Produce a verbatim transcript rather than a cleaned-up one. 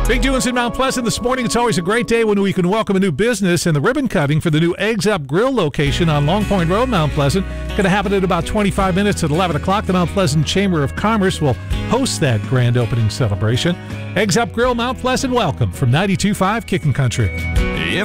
Big doings in Mount Pleasant this morning. It's always a great day when we can welcome a new business, and the ribbon cutting for the new Eggs Up Grill location on Long Point Road, Mount Pleasant. Going to happen at about twenty-five minutes at eleven o'clock. The Mount Pleasant Chamber of Commerce will host that grand opening celebration. Eggs Up Grill, Mount Pleasant, welcome from ninety-two point five Kickin' Country.